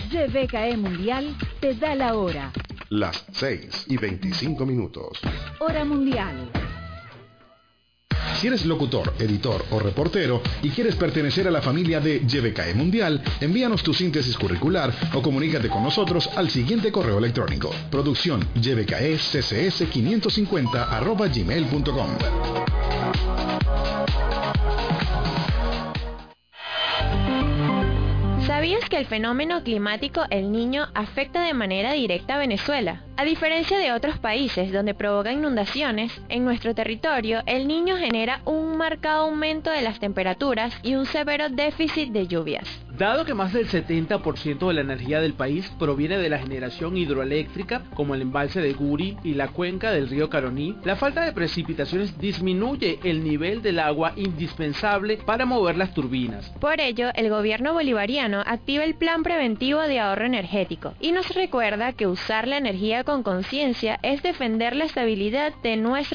YBKE Mundial te da la hora. Las 6:25. Hora mundial. Si eres locutor, editor o reportero y quieres pertenecer a la familia de YBKE Mundial, envíanos tu síntesis curricular o comunícate con nosotros al siguiente correo electrónico: producción ybkeccs550@gmail.com. ¿Sabías que el fenómeno climático El Niño afecta de manera directa a Venezuela? A diferencia de otros países donde provoca inundaciones, en nuestro territorio El Niño genera un marcado aumento de las temperaturas y un severo déficit de lluvias. Dado que más del 70% de la energía del país proviene de la generación hidroeléctrica, como el embalse de Guri y la cuenca del río Caroní, la falta de precipitaciones disminuye el nivel del agua indispensable para mover las turbinas. Por ello, el gobierno bolivariano activa el Plan Preventivo de Ahorro Energético y nos recuerda que usar la energía con conciencia es defender la estabilidad de nuestra